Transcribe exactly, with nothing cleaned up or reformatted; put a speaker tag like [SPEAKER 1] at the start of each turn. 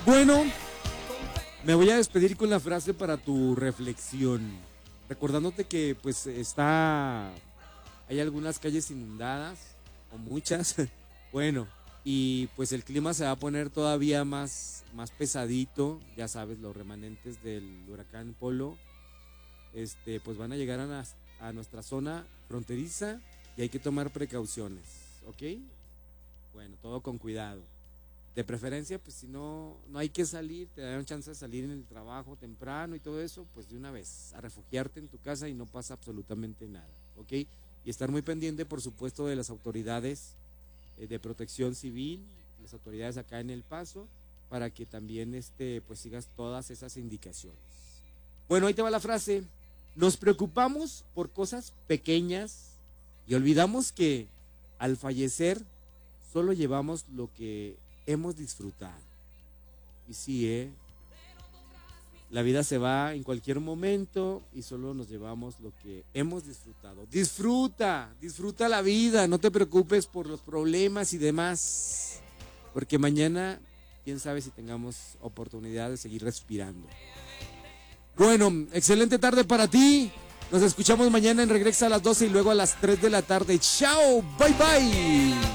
[SPEAKER 1] Bueno, me voy a despedir con la frase para tu reflexión. Recordándote que pues está, hay algunas calles inundadas, o muchas, bueno, y pues el clima se va a poner todavía más, más pesadito, ya sabes, los remanentes del huracán Polo, este, pues van a llegar a, nas- a nuestra zona fronteriza y hay que tomar precauciones, ¿ok? Bueno, todo con cuidado. De preferencia, pues si no, no hay que salir, te dan chance de salir en el trabajo temprano y todo eso, pues de una vez, a refugiarte en tu casa y no pasa absolutamente nada, ¿ok? Y estar muy pendiente, por supuesto, de las autoridades eh, de protección civil, las autoridades acá en El Paso, para que también este, pues sigas todas esas indicaciones. Bueno, ahí te va la frase. Nos preocupamos por cosas pequeñas y olvidamos que al fallecer solo llevamos lo que hemos disfrutado. Y sí, ¿eh? La vida se va en cualquier momento y solo nos llevamos lo que hemos disfrutado. Disfruta, disfruta la vida, no te preocupes por los problemas y demás, porque mañana, quién sabe si tengamos oportunidad de seguir respirando. Bueno, excelente tarde para ti. Nos escuchamos mañana en Regresa a las doce y luego a las tres de la tarde. Chao, bye bye.